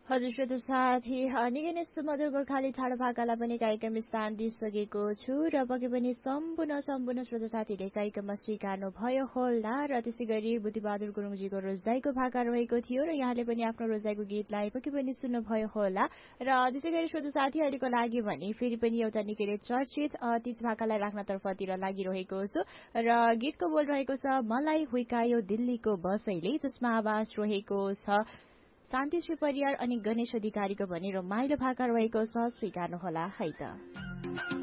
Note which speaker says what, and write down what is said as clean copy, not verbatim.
Speaker 1: हजुर श्रोता साथी निकै नै सुमधुर गोर्खाली ठाडो भाकालाई पनि कार्यक्रम स्थान दिइसकेको छु र पक्कै पनि सम्पूर्ण श्रोता साथीले कार्यक्रममा स्वीकार्नु भयो होला र त्यसै गरी बुद्धिबहादुर गुरुङजीको रोजाइको भाका रहेको थियो र यहाँले पनि आफ्नो रोजाइको गीतलाई पक्कै पनि सुन्नुभयो होला र त्यसै गरी श्रोता साथीहरूको लागि भने फेरि पनि एउटा निकै नै चर्चित तीज भाकालाई राख्नतर्फतिर लागिरहेको छु र गीतको बोल रहेको छ मलाई हुइकायो दिल्लीको बसैले, जसमा आवाज रहेको छ शान्तिश्री परियार अनि गणेश अधिकारीको भने रमाइलो भाका रहेको छ, स्वीकार्नुहोला है त।